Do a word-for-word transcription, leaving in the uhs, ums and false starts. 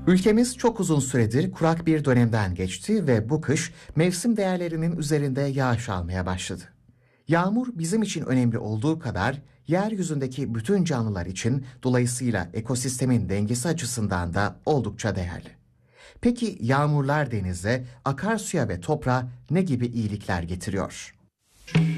Ülkemiz çok uzun süredir kurak bir dönemden geçti ve bu kış mevsim değerlerinin üzerinde yağış almaya başladı. Yağmur bizim için önemli olduğu kadar yeryüzündeki bütün canlılar için, dolayısıyla ekosistemin dengesi açısından da oldukça değerli. Peki yağmurlar denize, akarsuya ve toprağa ne gibi iyilikler getiriyor?